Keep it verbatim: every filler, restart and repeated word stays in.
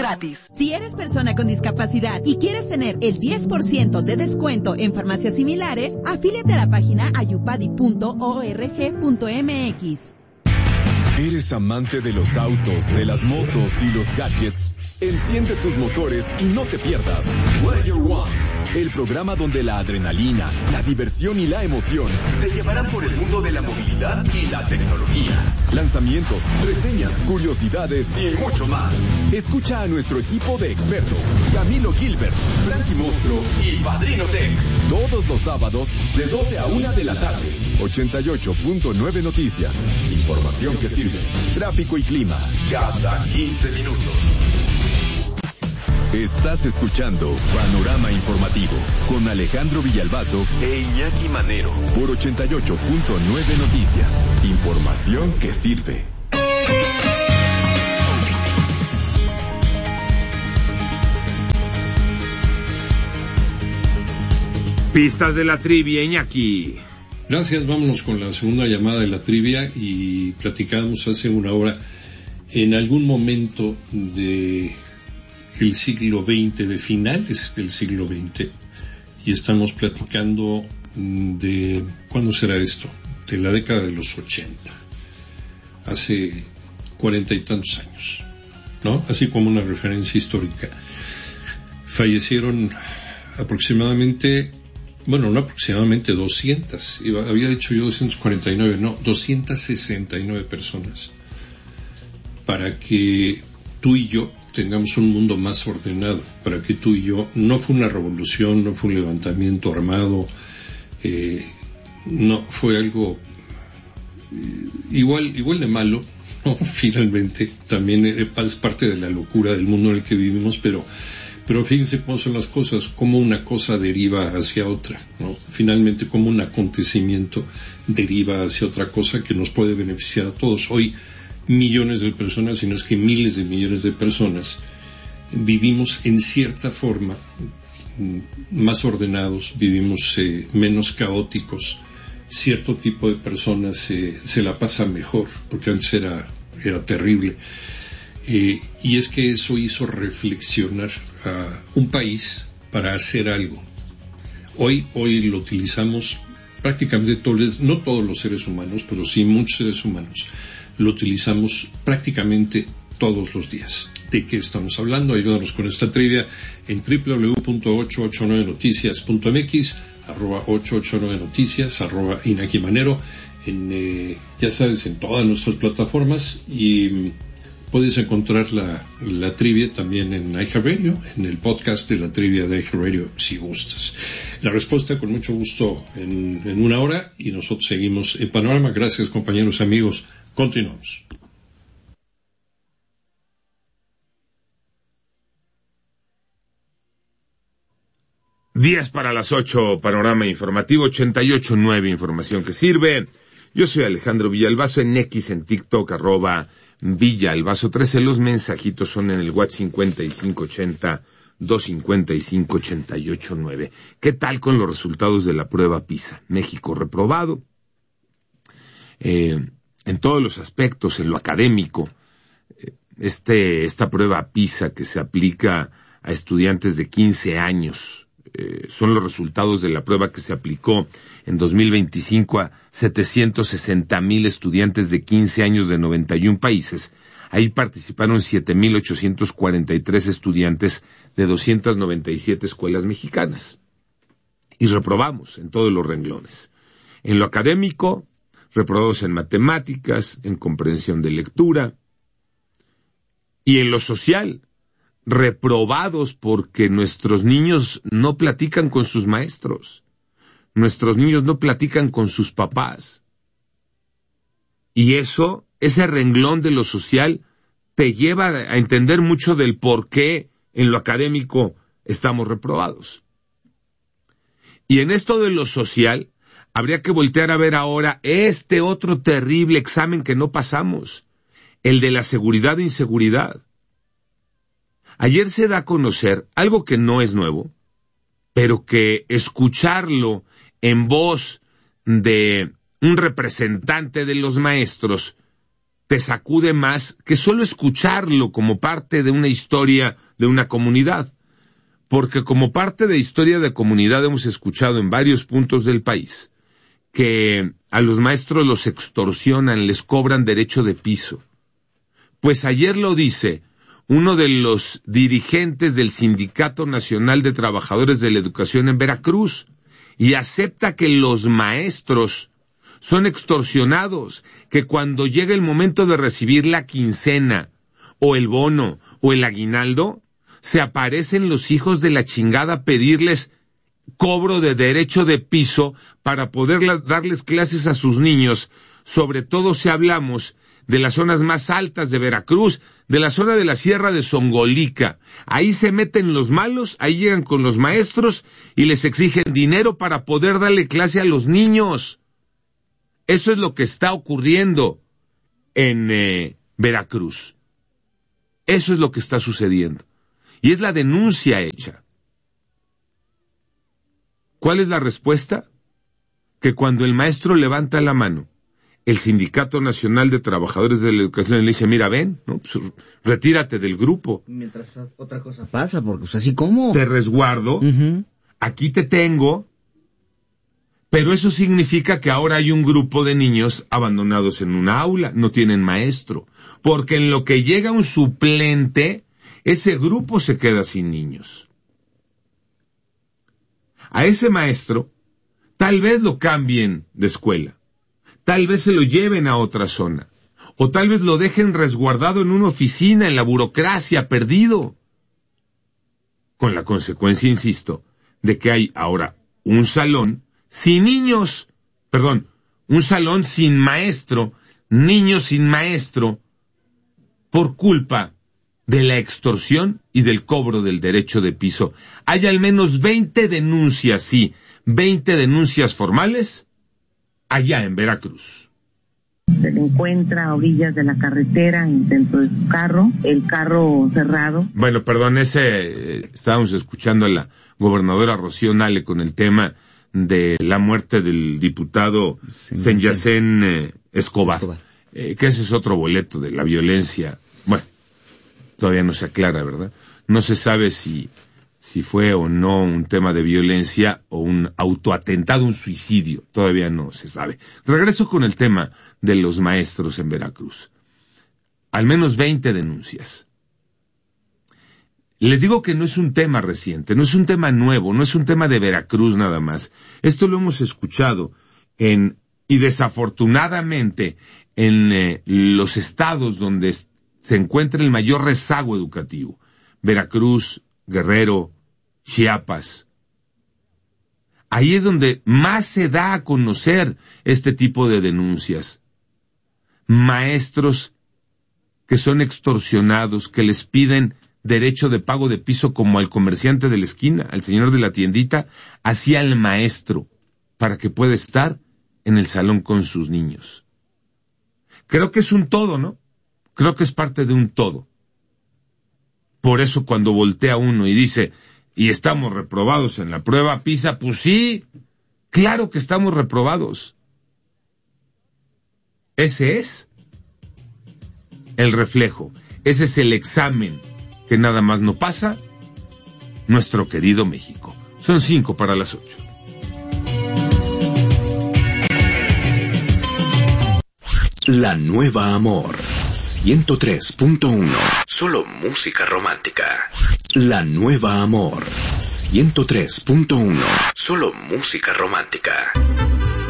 gratis. Si eres persona con discapacidad y quieres tener el diez por ciento de descuento en farmacias similares, afíliate a la página ayupadi punto org punto mx. ¿Eres amante de los autos, de las motos y los gadgets? Enciende tus motores y no te pierdas Player One, el programa donde la adrenalina, la diversión y la emoción te llevarán por el mundo de la movilidad y la tecnología. Lanzamientos, reseñas, curiosidades y mucho más. Escucha a nuestro equipo de expertos, Camilo Gilbert, Frankie Mostro y Padrino Tech, todos los sábados de doce a una de la tarde. ochenta y ocho punto nueve Noticias. Información que sirve. Tráfico y clima cada quince minutos. Estás escuchando Panorama Informativo con Alejandro Villalbazo e Iñaki Manero por ochenta y ocho punto nueve Noticias. Información que sirve. Pistas de la trivia, Iñaki. Gracias, vámonos con la segunda llamada de la trivia y platicamos hace una hora en algún momento de el siglo veinte, de finales del siglo veinte, y estamos platicando de, ¿cuándo será esto? De la década de los ochenta, hace cuarenta y tantos años, ¿no? Así como una referencia histórica. Fallecieron aproximadamente, bueno, no aproximadamente, doscientas, había dicho yo doscientas cuarenta y nueve, no, doscientas sesenta y nueve personas, para que tú y yo tengamos un mundo más ordenado, para que tú y yo, no fue una revolución, no fue un levantamiento armado, eh, no, fue algo eh, igual, igual de malo, ¿no? Finalmente, también es parte de la locura del mundo en el que vivimos, pero Pero fíjense cómo son las cosas, cómo una cosa deriva hacia otra, ¿no? Finalmente, cómo un acontecimiento deriva hacia otra cosa que nos puede beneficiar a todos. Hoy, millones de personas, si no es que miles de millones de personas, vivimos en cierta forma más ordenados, vivimos eh, menos caóticos. Cierto tipo de personas eh, se la pasa mejor, porque antes era, era terrible. Eh, y es que eso hizo reflexionar a un país para hacer algo. Hoy, hoy lo utilizamos prácticamente todos, no todos los seres humanos, pero sí muchos seres humanos, lo utilizamos prácticamente todos los días. ¿De qué estamos hablando? Ayúdanos con esta trivia en doble u doble u doble u punto ochocientos ochenta y nueve noticias punto m x, arroba ochocientos ochenta y nueve noticias, arroba Iñaki Manero, en, eh, ya sabes, en todas nuestras plataformas, y puedes encontrar la, la trivia también en iHeartRadio, en el podcast de la trivia de iHeartRadio, si gustas. La respuesta con mucho gusto en, en una hora, y nosotros seguimos en Panorama. Gracias, compañeros, amigos. Continuamos. diez para las ocho, Panorama Informativo, ochenta y ocho punto nueve, información que sirve. Yo soy Alejandro Villalbazo, en X, en TikTok, arroba Villalbazo trece. Los mensajitos son en el WhatsApp cincuenta y cinco ochenta, doscientos cincuenta y cinco, ochenta y ocho nueve. ¿Qué tal con los resultados de la prueba PISA? México reprobado eh, en todos los aspectos, en lo académico. Este, esta prueba PISA que se aplica a estudiantes de quince años, Eh, son los resultados de la prueba que se aplicó en dos mil veinticinco a setecientos sesenta mil estudiantes de quince años de noventa y uno países. Ahí participaron siete mil ochocientos cuarenta y tres estudiantes de doscientas noventa y siete escuelas mexicanas. Y reprobamos en todos los renglones. En lo académico, reprobamos en matemáticas, en comprensión de lectura. Y en lo social, reprobados porque nuestros niños no platican con sus maestros, nuestros niños no platican con sus papás, y eso, ese renglón de lo social, te lleva a entender mucho del por qué en lo académico estamos reprobados. Y en esto de lo social, habría que voltear a ver ahora este otro terrible examen que no pasamos, el de la seguridad e inseguridad. Ayer se da a conocer algo que no es nuevo, pero que escucharlo en voz de un representante de los maestros te sacude más que solo escucharlo como parte de una historia de una comunidad. Porque como parte de historia de comunidad hemos escuchado en varios puntos del país que a los maestros los extorsionan, les cobran derecho de piso. Pues ayer lo dice uno de los dirigentes del Sindicato Nacional de Trabajadores de la Educación en Veracruz, y acepta que los maestros son extorsionados, que cuando llega el momento de recibir la quincena, o el bono, o el aguinaldo, se aparecen los hijos de la chingada a pedirles cobro de derecho de piso para poder darles clases a sus niños, sobre todo si hablamos de las zonas más altas de Veracruz, de la zona de la Sierra de Zongolica. Ahí se meten los malos, ahí llegan con los maestros y les exigen dinero para poder darle clase a los niños. Eso es lo que está ocurriendo en eh, Veracruz. Eso es lo que está sucediendo. Y es la denuncia hecha. ¿Cuál es la respuesta? Que cuando el maestro levanta la mano, el Sindicato Nacional de Trabajadores de la Educación le dice, mira, ven, ¿no? Pues, retírate del grupo. Mientras otra cosa pasa, porque pues así como... Te resguardo, uh-huh. Aquí te tengo, pero eso significa que ahora hay un grupo de niños abandonados en una aula, no tienen maestro, porque en lo que llega un suplente, ese grupo se queda sin niños. A ese maestro, tal vez lo cambien de escuela. Tal vez se lo lleven a otra zona, o tal vez lo dejen resguardado en una oficina, en la burocracia, perdido. Con la consecuencia, insisto, de que hay ahora un salón sin niños, perdón, un salón sin maestro, niños sin maestro, por culpa de la extorsión y del cobro del derecho de piso. Hay al menos veinte denuncias, sí, veinte denuncias formales, allá en Veracruz. Se le encuentra a orillas de la carretera dentro de su carro, el carro cerrado. Bueno, perdón, ese eh, estábamos escuchando a la gobernadora Rocío Nale con el tema de la muerte del diputado Senyacén eh, Escobar, Escobar. Eh, que ese es otro boleto de la violencia. Bueno, todavía no se aclara, ¿verdad? No se sabe si... si fue o no un tema de violencia o un autoatentado, un suicidio, todavía no se sabe. Regreso con el tema de los maestros en Veracruz. Al menos veinte denuncias. Les digo que no es un tema reciente, no es un tema nuevo, no es un tema de Veracruz nada más. Esto lo hemos escuchado en, y desafortunadamente, en eh, los estados donde se encuentra el mayor rezago educativo. Veracruz, Guerrero, Chiapas. Ahí es donde más se da a conocer este tipo de denuncias. Maestros que son extorsionados, que les piden derecho de pago de piso como al comerciante de la esquina, al señor de la tiendita, así al maestro, para que pueda estar en el salón con sus niños. Creo que es un todo, ¿no? Creo que es parte de un todo. Por eso cuando voltea uno y dice, y estamos reprobados en la prueba PISA, pues sí, claro que estamos reprobados. Ese es el reflejo, ese es el examen que nada más no pasa nuestro querido México. Son cinco para las ocho. La Nueva Amor ciento tres punto uno. Solo música romántica. La Nueva Amor ciento tres punto uno. Solo música romántica.